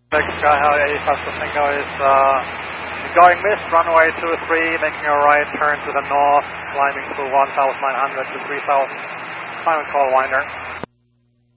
Sky Highway 85 Flamingo is going mist, runway 23, making a right turn to the north, climbing through 1,900 to 3,000. Final call, winder.